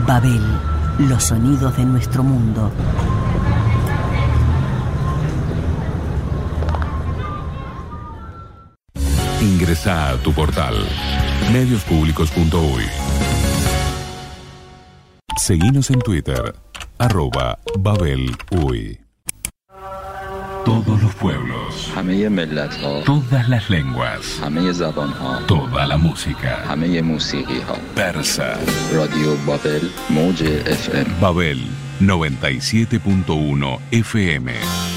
Babel, los sonidos de nuestro mundo. Ingresá a tu portal mediospublicos.uy. Seguinos en Twitter @BabelUy. Todos los pueblos, todas las lenguas, toda la música, persa, Radio Babel, Moje FM. Babel 97.1 FM.